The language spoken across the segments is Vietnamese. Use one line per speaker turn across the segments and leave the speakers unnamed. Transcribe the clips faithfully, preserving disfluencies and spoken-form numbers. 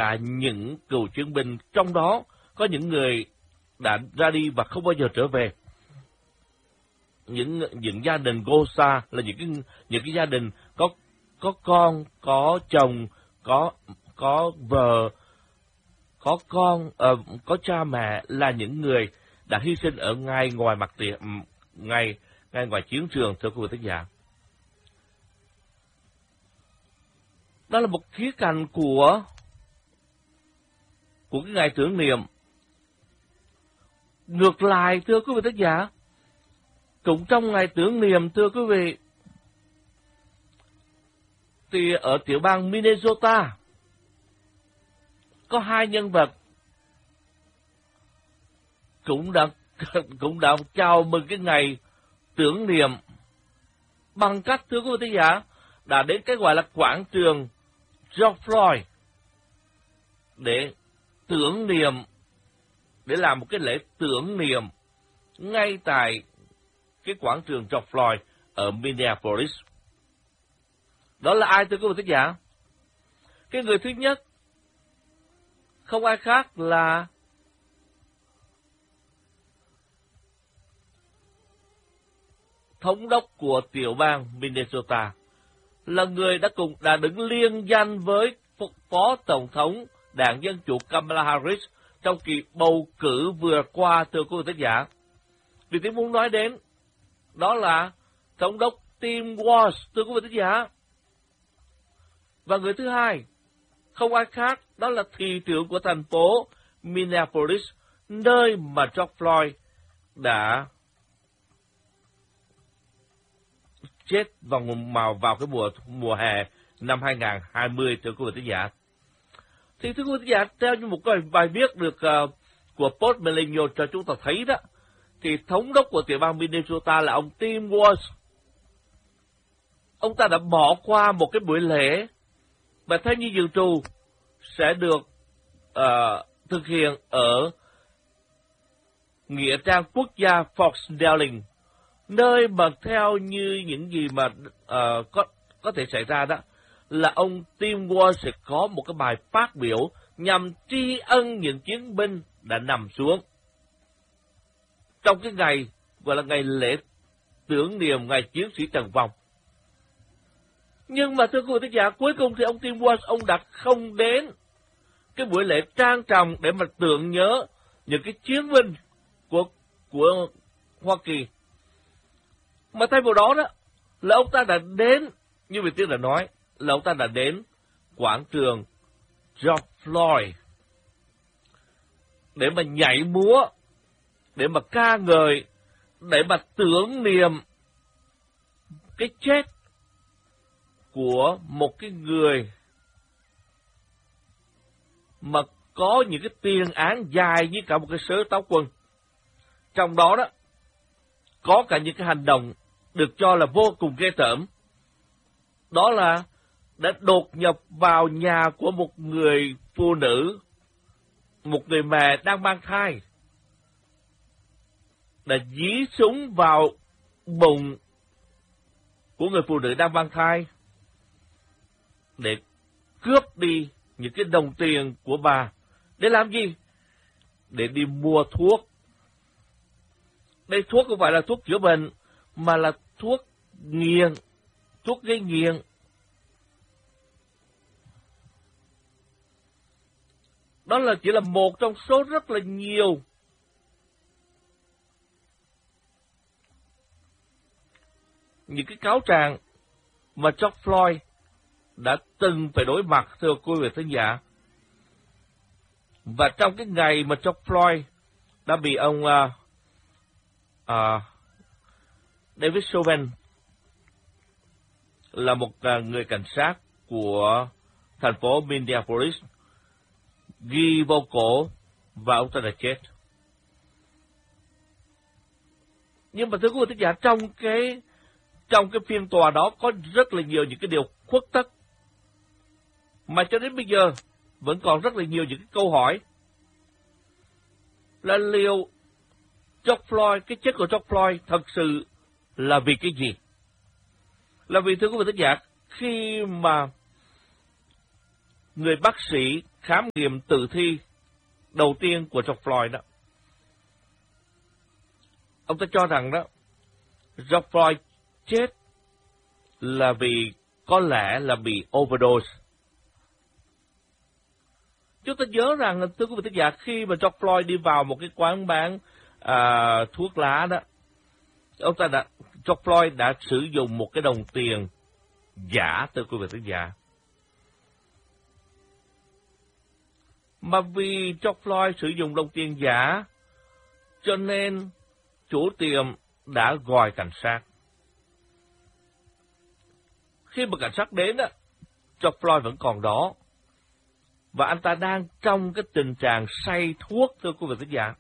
cả những cựu chiến binh, trong đó có những người đã ra đi và không bao giờ trở về. Những những gia đình Gosa là những cái những cái gia đình có có con, có chồng, có có vợ, có con, uh, có cha mẹ, là những người đã hy sinh ở ngay ngoài mặt tiền, ngay ngay ngoài chiến trường, thưa quý vị thính giả. Đó là một khía cạnh của của cái ngày tưởng niệm. Ngược lại, thưa quý vị thính giả, cũng trong ngày tưởng niệm, thưa quý vị, thì ở tiểu bang Minnesota có hai nhân vật cũng đã cũng đã chào mừng cái ngày tưởng niệm bằng cách, thưa quý vị thính giả, đã đến cái gọi là quảng trường George Floyd để tưởng niệm, để làm một cái lễ tưởng niệm ngay tại cái quảng trường George Floyd ở Minneapolis. Đó là ai, thưa quý vị thính giả? Cái người thứ nhất không ai khác là thống đốc của tiểu bang Minnesota, là người đã cùng đã đứng liên danh với phó tổng thống đảng Dân Chủ Kamala Harris trong kỳ bầu cử vừa qua, thưa quý vị thính giả. Vì tôi muốn nói đến đó là thống đốc Tim Walz, thưa quý vị thính giả. Và người thứ hai không ai khác, đó là thị trưởng của thành phố Minneapolis, nơi mà George Floyd đã chết vào vào vào cái mùa mùa hè năm hai nghìn không trăm hai mươi, thưa quý vị thính giả. Thì thưa quý vị thính giả, theo như một cái bài viết được uh, của Post Millennial cho chúng ta thấy đó, thì thống đốc của tiểu bang Minnesota là ông Tim Walz, ông ta đã bỏ qua một cái buổi lễ và theo như dự trù sẽ được uh, thực hiện ở nghĩa trang quốc gia Fort Snelling, nơi mà theo như những gì mà uh, có có thể xảy ra đó là ông Tim Walz sẽ có một cái bài phát biểu nhằm tri ân những chiến binh đã nằm xuống trong cái ngày gọi là ngày lễ tưởng niệm ngày chiến sĩ trận vong. Nhưng mà thưa quý vị thính giả, cuối cùng thì ông Tim Walz ông đã không đến cái buổi lễ trang trọng để mà tưởng nhớ những cái chiến binh của của Hoa Kỳ, mà thay vào đó đó là ông ta đã đến, như vị tiên đã nói, là ông ta đã đến quảng trường George Floyd để mà nhảy múa, để mà ca ngợi, để mà tưởng niệm cái chết của một cái người mà có những cái tiền án dài như cả một cái sớ táo quân. Trong đó đó có cả những cái hành động được cho là vô cùng ghê tởm. Đó là đã đột nhập vào nhà của một người phụ nữ, một người mẹ đang mang thai, đã dí súng vào bụng của người phụ nữ đang mang thai để cướp đi những cái đồng tiền của bà. Để làm gì? Để đi mua thuốc. Đây thuốc không phải là thuốc chữa bệnh, mà là thuốc nghiện, thuốc gây nghiện. Đó là chỉ là một trong số rất là nhiều những cái cáo trạng mà George Floyd đã từng phải đối mặt, thưa quý vị thính giả. Và trong cái ngày mà George Floyd đã bị ông uh, uh, David Chauvin, là một uh, người cảnh sát của thành phố Minneapolis, ghi vô cổ và ông ta đã chết. Nhưng mà thưa quý vị thính giả, trong cái trong cái phiên tòa đó có rất là nhiều những cái điều khuất tất mà cho đến bây giờ vẫn còn rất là nhiều những cái câu hỏi là liệu George Floyd, cái chết của George Floyd thật sự là vì cái gì? Là vì, thưa quý vị thính giả, khi mà người bác sĩ khám nghiệm tử thi đầu tiên của George Floyd đó. Ông ta cho rằng đó, George Floyd chết là vì có lẽ là bị overdose. Chúng ta nhớ rằng, thưa quý vị thính giả, khi mà George Floyd đi vào một cái quán bán à, thuốc lá đó, ông ta đã, George Floyd đã sử dụng một cái đồng tiền giả, thưa quý vị thính giả. Mà vì George Floyd sử dụng đồng tiền giả, cho nên chủ tiệm đã gọi cảnh sát. Khi mà cảnh sát đến, George Floyd vẫn còn đó. Và anh ta đang trong cái tình trạng say thuốc, thưa quý vị thính giả.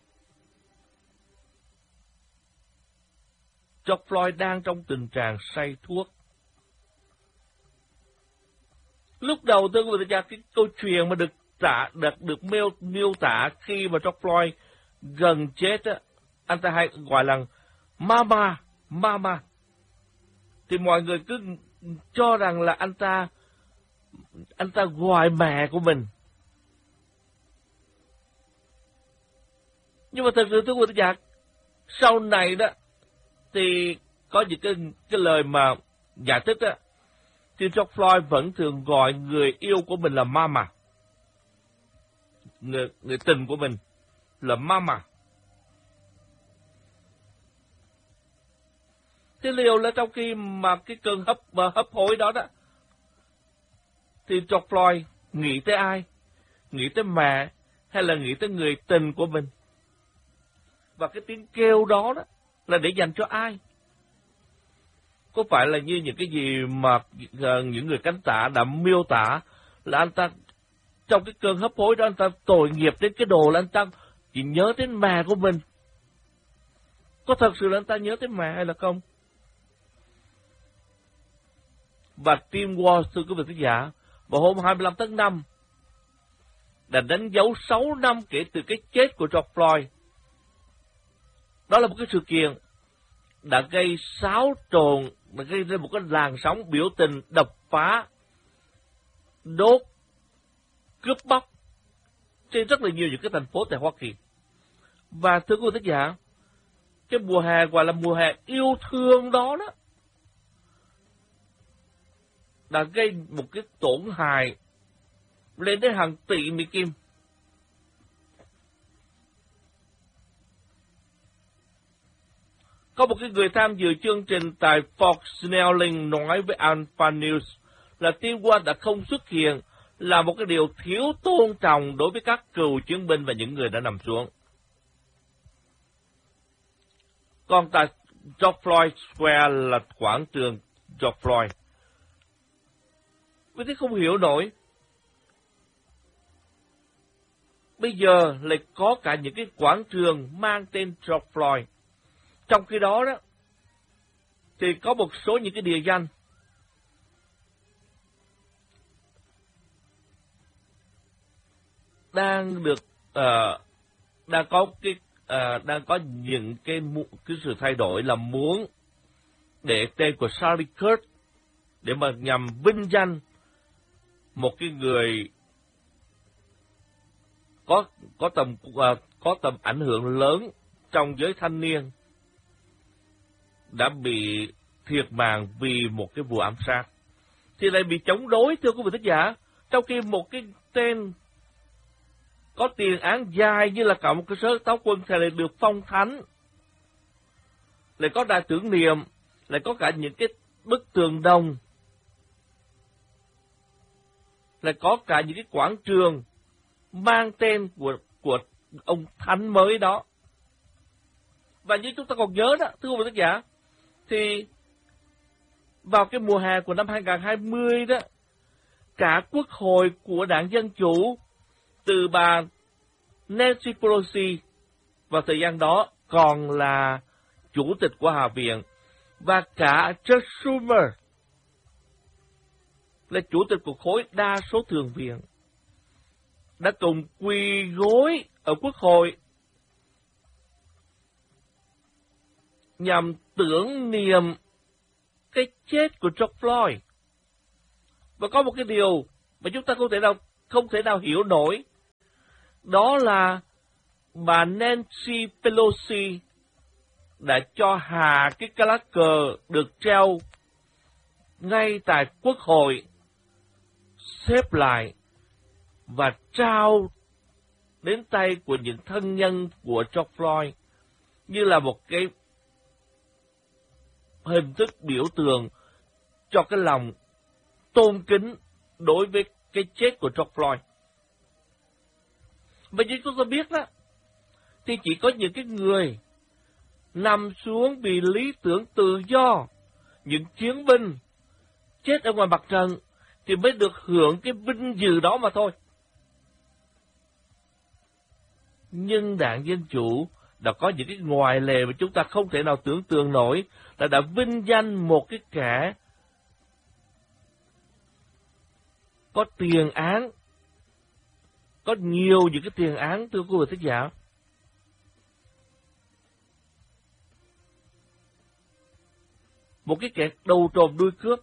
George Floyd đang trong tình trạng say thuốc. Lúc đầu, thưa quý vị thính giả, cái câu chuyện mà được tả, được, được miêu, miêu tả khi mà George Floyd gần chết, á, anh ta hay gọi là Mama, Mama. Thì mọi người cứ cho rằng là anh ta, anh ta gọi mẹ của mình. Nhưng mà thật sự thưa quý vị giả, sau này đó, thì có những cái, cái lời mà giải thích đó, thì George Floyd vẫn thường gọi người yêu của mình là Mama. Người, người tình của mình là Mama. Thế liệu là trong khi mà cái cơn hấp, hấp hối đó đó, thì George Floyd nghĩ tới ai? Nghĩ tới mẹ hay là nghĩ tới người tình của mình? Và cái tiếng kêu đó đó là để dành cho ai? Có phải là như những cái gì mà uh, những người cánh tả đã miêu tả là anh ta trong cái cơn hấp hối đó anh ta tội nghiệp đến cái đồ là anh ta chỉ nhớ đến mẹ của mình? Có thật sự là anh ta nhớ đến mẹ hay là không? Và Tim Walz, thưa quý vị khán giả, vào hôm hai mươi lăm tháng năm đã đánh dấu sáu năm kể từ cái chết của George Floyd. Đó là một cái sự kiện đã gây xáo trộn, đã gây ra một cái làn sóng biểu tình đập phá, đốt, cướp bóc trên rất là nhiều những cái thành phố tại Hoa Kỳ. Và thưa quý vị khán giả, cái mùa hè gọi là mùa hè yêu thương đó đó đã gây một cái tổn hại lên đến hàng tỷ Mỹ Kim. Có một cái người tham dự chương trình tại Fox Snelling nói với Alpha News là Tim Walz đã không xuất hiện là một cái điều thiếu tôn trọng đối với các cựu chiến binh và những người đã nằm xuống. Còn tại George Floyd Square là quảng trường George Floyd. Vì thế không hiểu nổi. Bây giờ lại có cả những cái quảng trường mang tên George Floyd. Trong khi đó đó, thì có một số những cái địa danh đang được uh, đang có cái uh, đang có những cái cái sự thay đổi là muốn để tên của Charlie Kirk để mà nhằm vinh danh một cái người có có tầm uh, có tầm ảnh hưởng lớn trong giới thanh niên đã bị thiệt mạng vì một cái vụ ám sát, thì lại bị chống đối, thưa quý vị thính giả, trong khi một cái tên có tiền án dài như là cả một cái sớ táo quân thì lại được phong thánh, lại có đài tưởng niệm, lại có cả những cái bức tường đồng, lại có cả những cái quảng trường mang tên của của ông thánh mới đó. Và như chúng ta còn nhớ đó, thưa quý vị khán giả, thì vào cái mùa hè của năm hai không hai không đó, cả quốc hội của đảng Dân Chủ, từ bà Nancy Pelosi vào thời gian đó còn là chủ tịch của Hạ viện, và cả Chuck Schumer là chủ tịch của khối đa số thượng viện, đã cùng quỳ gối ở quốc hội nhằm tưởng niệm cái chết của George Floyd. Và có một cái điều mà chúng ta không thể nào không thể nào hiểu nổi. Đó là bà Nancy Pelosi đã cho hạ cái lá cờ được treo ngay tại Quốc hội, xếp lại và trao đến tay của những thân nhân của George Floyd như là một cái hình thức biểu tượng cho cái lòng tôn kính đối với cái chết của George Floyd. Và như chúng ta biết đó, thì chỉ có những cái người nằm xuống vì lý tưởng tự do, những chiến binh chết ở ngoài mặt trận thì mới được hưởng cái vinh dự đó mà thôi. Nhưng Đảng Dân Chủ đã có những cái ngoại lệ mà chúng ta không thể nào tưởng tượng nổi, là đã vinh danh một cái kẻ có tiền án, có nhiều những cái tiền án, thưa quý vị thính giả. Một cái kẻ đầu trộm đuôi cướp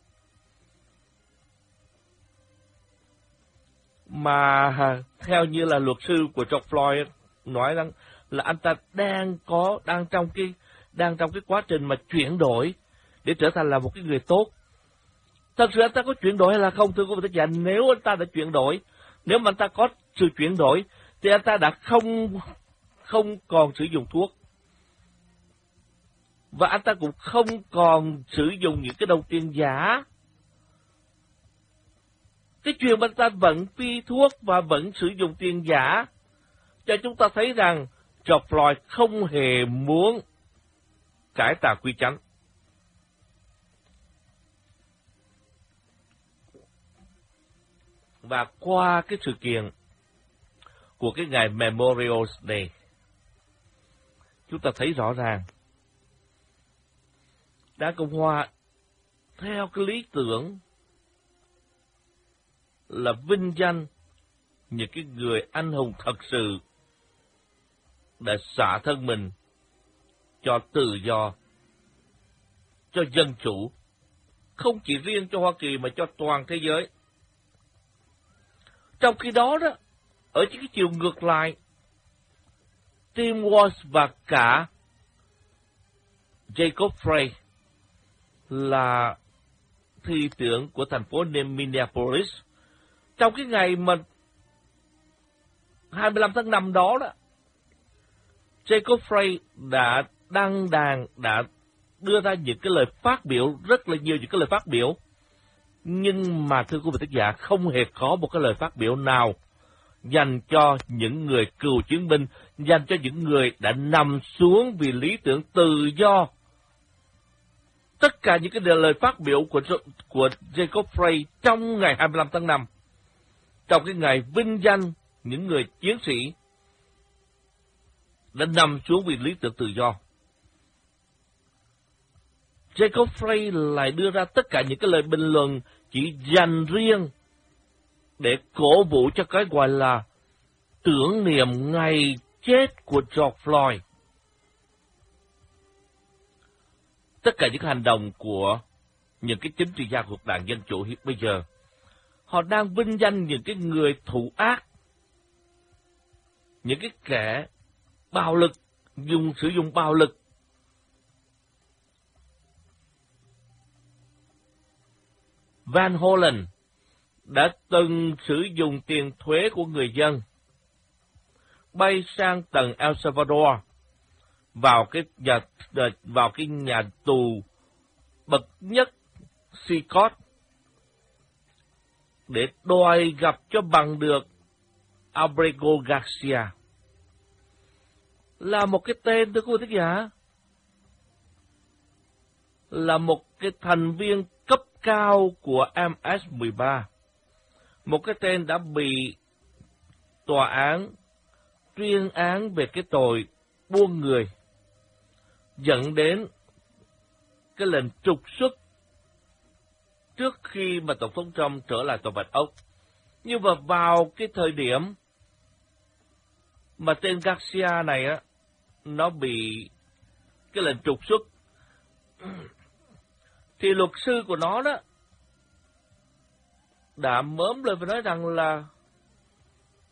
mà theo như là luật sư của George Floyd nói rằng là anh ta đang có đang trong cái đang trong cái quá trình mà chuyển đổi để trở thành là một cái người tốt. Thật sự anh ta có chuyển đổi hay là không, thưa quý vị thính giả? Nếu anh ta đã chuyển đổi, nếu mà anh ta có sự chuyển đổi thì anh ta đã không không còn sử dụng thuốc, và anh ta cũng không còn sử dụng những cái đồng tiền giả. Cái chuyện mà anh ta vẫn phi thuốc và vẫn sử dụng tiền giả cho chúng ta thấy rằng George Floyd không hề muốn cải tà quy chánh. Và qua cái sự kiện của cái ngày Memorial Day, chúng ta thấy rõ ràng Đảng Cộng Hòa theo cái lý tưởng là vinh danh những cái người anh hùng thật sự đã xả thân mình cho tự do, cho dân chủ, không chỉ riêng cho Hoa Kỳ mà cho toàn thế giới. Trong khi đó đó, ở những cái chiều ngược lại, Tim Walz và cả Jacob Frey là thị trưởng của thành phố Minneapolis, trong cái ngày mà hai mươi lăm tháng năm đó đó, Jacob Frey đã đăng đàn, đã đưa ra những cái lời phát biểu, rất là nhiều những cái lời phát biểu. Nhưng mà thưa quý vị thính giả, không hề có một cái lời phát biểu nào dành cho những người cựu chiến binh, dành cho những người đã nằm xuống vì lý tưởng tự do. Tất cả những cái lời phát biểu của, của Jacob Frey trong ngày hai mươi lăm tháng năm, trong cái ngày vinh danh những người chiến sĩ đã nằm xuống vì lý tưởng tự do, Jacob Frey lại đưa ra tất cả những cái lời bình luận chỉ dành riêng để cổ vũ cho cái gọi là tưởng niệm ngày chết của George Floyd. Tất cả những hành động của những cái chính trị gia của Đảng Dân Chủ hiện bây giờ, họ đang vinh danh những cái người thủ ác, những cái kẻ bạo lực, dùng sử dụng bạo lực. Van Hollen đã từng sử dụng tiền thuế của người dân bay sang tận El Salvador, vào cái nhà vào cái nhà tù bậc nhất Sicot để đòi gặp cho bằng được Abrego Garcia, là một cái tên, thưa quý vị thính giả, là một cái thành viên cấp cao của em ét mười ba, một cái tên đã bị tòa án tuyên án về cái tội buôn người, dẫn đến cái lệnh trục xuất trước khi mà Tổng thống Trump trở lại Tòa Bạch Ốc. Nhưng mà vào cái thời điểm mà tên Garcia này á, nó bị cái lệnh trục xuất, thì luật sư của nó đó đã mớm lên và nói rằng là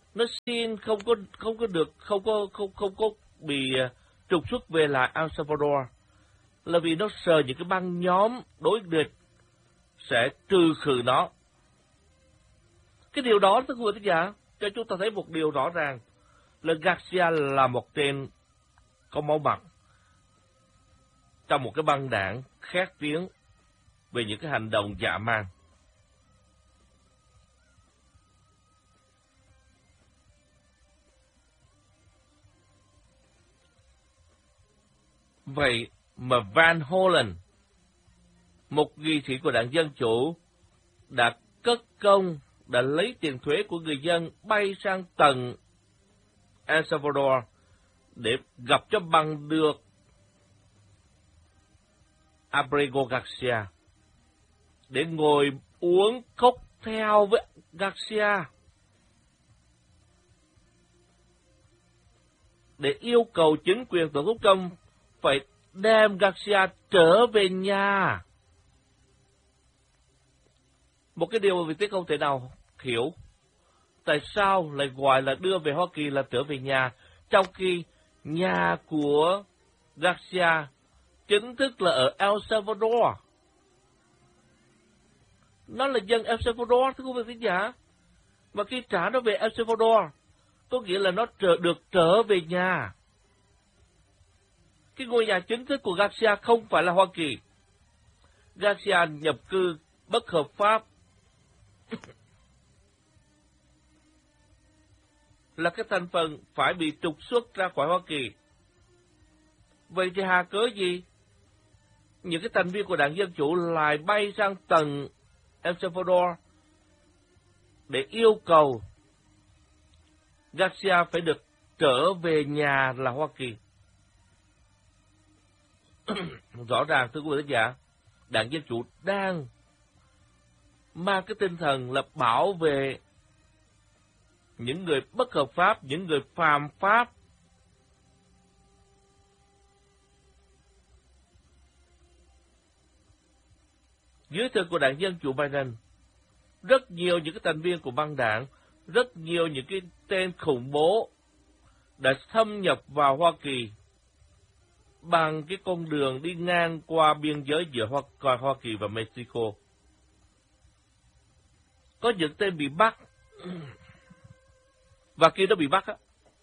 nó xin không có không có được không có không không có bị trục xuất về lại El Salvador, là vì nó sợ những cái băng nhóm đối địch sẽ trừ khử nó. Cái điều đó, thưa quý vị giả, cho chúng ta thấy một điều rõ ràng là Garcia là một tên có máu mặt trong một cái băng đảng khét tiếng về những cái hành động dã man. Vậy mà Van Hollen, một nghị sĩ của đảng Dân Chủ, đã cất công, đã lấy tiền thuế của người dân bay sang tận El Salvador để gặp cho bằng được Abrego Garcia, để ngồi uống cocktail với Garcia, để yêu cầu chính quyền Tổng thống Trump phải đem Garcia trở về nhà. Một cái điều mà vị Tích không thể nào hiểu, tại sao lại gọi là đưa về Hoa Kỳ là trở về nhà, trong khi nhà của Garcia chính thức là ở El Salvador. Nó là dân El Salvador, thưa quý vị khán giả. Mà khi trả nó về El Salvador, có nghĩa là nó trở, được trở về nhà. Cái ngôi nhà chính thức của Garcia không phải là Hoa Kỳ. Garcia nhập cư bất hợp pháp là cái thành phần phải bị trục xuất ra khỏi Hoa Kỳ. Vậy thì hà cớ gì những cái thành viên của đảng Dân Chủ lại bay sang tận El Salvador để yêu cầu Garcia phải được trở về nhà là Hoa Kỳ? Rõ ràng, thưa quý vị khán giả, đảng Dân Chủ đang mang cái tinh thần là bảo vệ những người bất hợp pháp, những người phạm pháp. Dưới thời của đảng Dân Chủ Biden, rất nhiều những cái thành viên của băng đảng, rất nhiều những cái tên khủng bố đã xâm nhập vào Hoa Kỳ bằng cái con đường đi ngang qua biên giới giữa Hoa, Hoa Kỳ và Mexico. Có những tên bị bắt, và khi nó bị bắt á,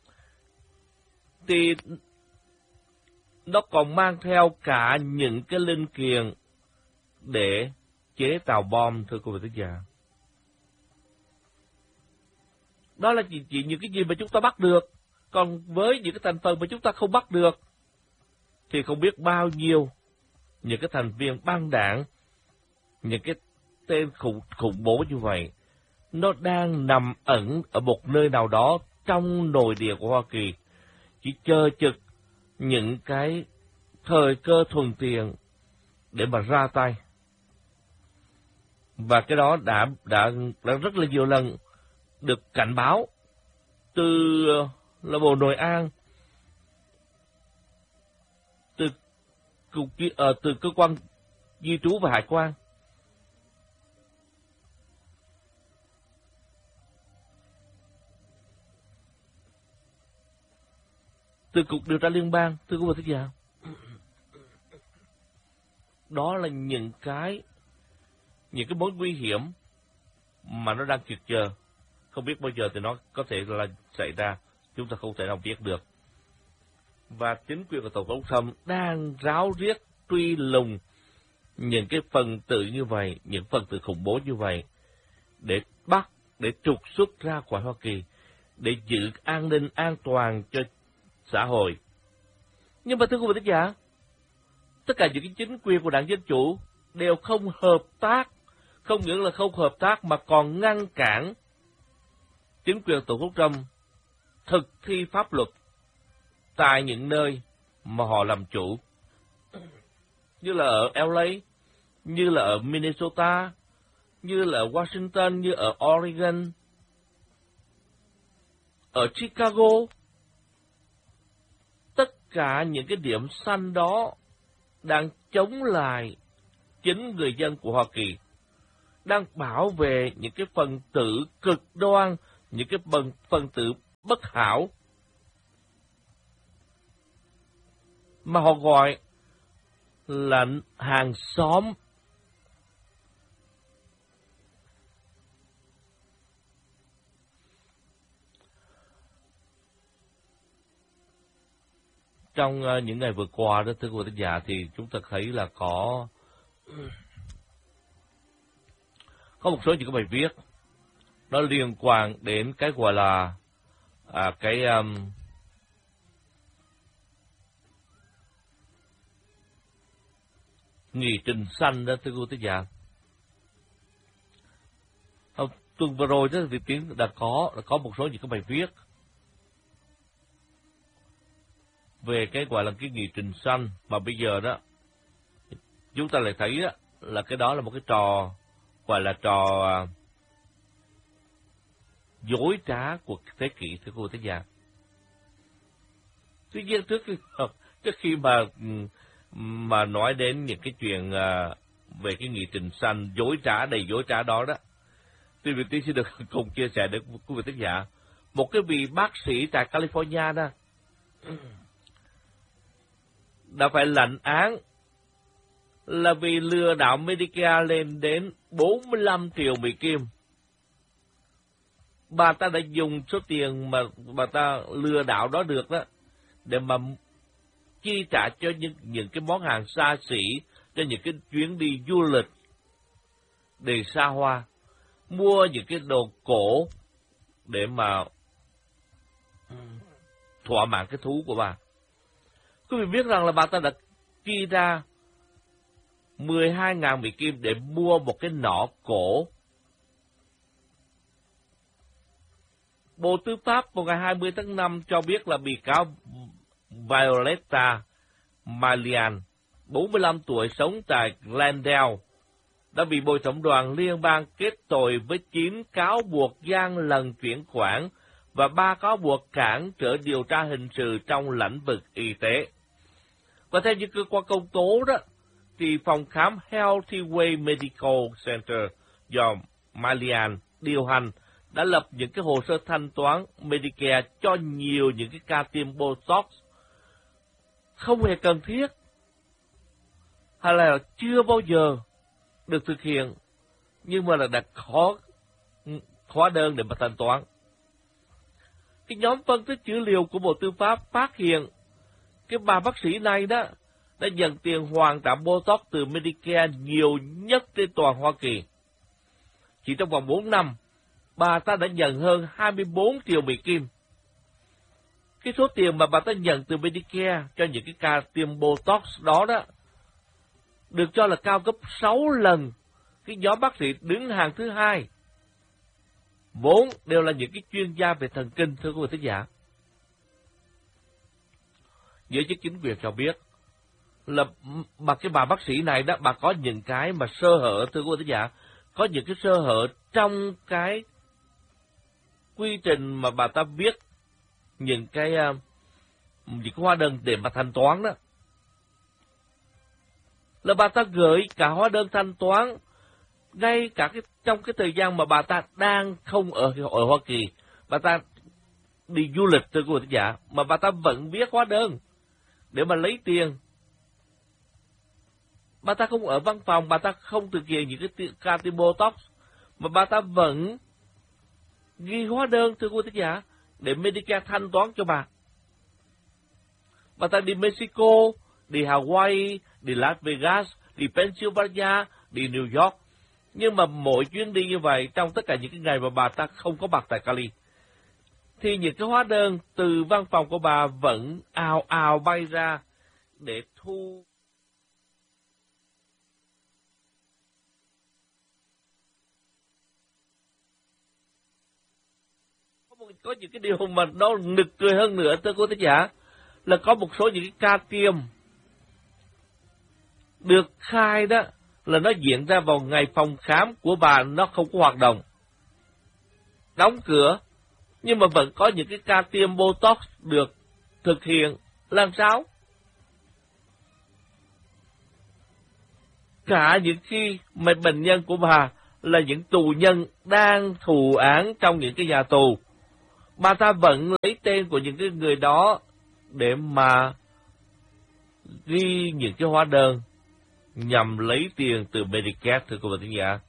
thì nó còn mang theo cả những cái linh kiện để chế tạo bom, thưa quý vị khán giả. Đó là chỉ, chỉ những cái gì mà chúng ta bắt được. Còn với những cái thành phần mà chúng ta không bắt được, thì không biết bao nhiêu những cái thành viên băng đảng, những cái tên khủng, khủng bố như vậy, nó đang nằm ẩn ở một nơi nào đó trong nội địa của Hoa Kỳ, chỉ chờ chực những cái thời cơ thuận tiện để mà ra tay. Và cái đó đã, đã, đã rất là nhiều lần được cảnh báo từ là Bộ Nội an, từ, cục, uh, từ cơ quan di trú và hải quan. Từ Cục Điều tra Liên bang, thưa quý vị khán giả. Đó là những cái những cái mối nguy hiểm mà nó đang trực chờ. Không biết bao giờ thì nó có thể là xảy ra, chúng ta không thể nào biết được. Và chính quyền của Tổng thống Trump đang ráo riết truy lùng những cái phần tử như vậy, những phần tử khủng bố như vậy, để bắt, để trục xuất ra khỏi Hoa Kỳ, để giữ an ninh an toàn cho xã hội. Nhưng mà thưa quý vị khán giả, tất cả những cái chính quyền của đảng Dân Chủ đều không hợp tác, không những là không hợp tác mà còn ngăn cản chính quyền Tổng thống Trump thực thi pháp luật tại những nơi mà họ làm chủ, như là ở L A, như là ở Minnesota, như là ở Washington, như ở Oregon, ở Chicago. Tất cả những cái điểm xanh đó đang chống lại chính người dân của Hoa Kỳ, đang bảo vệ những cái phần tử cực đoan, những cái phần, phần tử bất hảo mà họ gọi là hàng xóm. Trong uh, những ngày vừa qua đó, thưa quý vị giả, thì chúng ta thấy là có có một số những cái bài viết nó liên quan đến cái gọi là à, cái um, nghị trình xanh đó, thưa quý vị giả. Tuần vừa rồi đó thì Tiến đã có đã có một số những cái bài viết về cái gọi là cái nghị trình xanh, mà bây giờ đó chúng ta lại thấy đó, là cái đó là một cái trò gọi là trò uh, dối trá của thế kỷ, thưa cô thế già. Tuy nhiên trước khi, trước khi mà mà nói đến những cái chuyện uh, về cái nghị trình xanh dối trá đầy dối trá đó đó, thì Việt Tiến sẽ được cùng chia sẻ được quý vị thính giả một cái vị bác sĩ tại California đó đã phải lãnh án là vì lừa đảo Medicare lên đến bốn mươi lăm triệu Mỹ Kim. Bà ta đã dùng số tiền mà bà ta lừa đảo đó được đó để mà chi trả cho những, những cái món hàng xa xỉ, cho những cái chuyến đi du lịch để xa hoa, mua những cái đồ cổ để mà thỏa mãn cái thú của bà. Quý vị biết rằng là bà ta đã chi ra mười hai nghìn Mỹ Kim để mua một cái nỏ cổ. Bộ Tư pháp vào ngày hai mươi tháng năm cho biết là bị cáo Violetta Malian, bốn mươi lăm tuổi, sống tại Glendale, đã bị Bồi thẩm đoàn liên bang kết tội với chín cáo buộc gian lận chuyển khoản và ba cáo buộc cản trở điều tra hình sự trong lĩnh vực y tế. Và theo như cơ quan công tố đó, thì phòng khám Healthy Way Medical Center do Malian điều hành đã lập những cái hồ sơ thanh toán Medicare cho nhiều những cái ca tiêm Botox không hề cần thiết hay là chưa bao giờ được thực hiện, nhưng mà là đặt khó hóa đơn để mà thanh toán. Cái nhóm phân tích dữ liệu của Bộ Tư pháp phát hiện cái bà bác sĩ này đó đã nhận tiền hoàn trả Botox từ Medicare nhiều nhất trên toàn Hoa Kỳ. Chỉ trong vòng bốn năm, bà ta đã nhận hơn hai mươi bốn triệu Mỹ Kim. Cái số tiền mà bà ta nhận từ Medicare cho những cái ca tiêm Botox đó đó được cho là cao gấp sáu lần cái nhóm bác sĩ đứng hàng thứ hai, vốn đều là những cái chuyên gia về thần kinh, thưa quý vị thính giả. Giới chức chính quyền cho biết là mà cái bà bác sĩ này đó, bà có những cái mà sơ hở, thưa quý vị thính giả, có những cái sơ hở trong cái quy trình mà bà ta viết những cái những cái hóa đơn để mà thanh toán đó. Là bà ta gửi cả hóa đơn thanh toán ngay cả cái trong cái thời gian mà bà ta đang không ở ở Hoa Kỳ, bà ta đi du lịch, thưa quý vị thính giả, mà bà ta vẫn viết hóa đơn để mà lấy tiền. Bà ta không ở văn phòng, bà ta không thực hiện những cái ca tiêm Botox, mà bà ta vẫn ghi hóa đơn, thưa quý vị thính giả, để Medicare thanh toán cho bà. Bà ta đi Mexico, đi Hawaii, đi Las Vegas, đi Pennsylvania, đi New York. Nhưng mà mỗi chuyến đi như vậy, trong tất cả những cái ngày mà bà ta không có mặt tại Cali, thì những cái hóa đơn từ văn phòng của bà vẫn ào ào bay ra để thu. Có những cái điều mà nó nực cười hơn nữa, thưa quý thính giả, là có một số những cái ca tiêm được khai đó là nó diễn ra vào ngày phòng khám của bà nó không có hoạt động, đóng cửa, nhưng mà vẫn có những cái ca tiêm Botox được thực hiện. Làm sao? Cả những khi mà bệnh nhân của bà là những tù nhân đang thụ án trong những cái nhà tù. Bà ta vẫn lấy tên của những cái người đó để mà ghi những cái hóa đơn nhằm lấy tiền từ Medicare, thưa quý vị thính giả.